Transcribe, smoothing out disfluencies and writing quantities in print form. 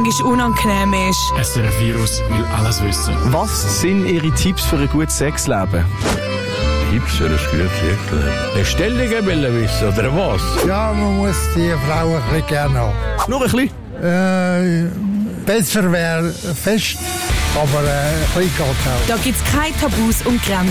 manchmal unangenehm ist. SRF Virus will alles wissen. Was sind Ihre Tipps für ein gutes Sexleben? Tipps für ein gutes Sexleben? Bestellungen will wissen, oder was? Ja, man muss die Frau ein bisschen gerne haben. Nur ein bisschen? Besser wäre fest, aber ein bisschen geht auch. Da gibt es keine Tabus und Grenzen.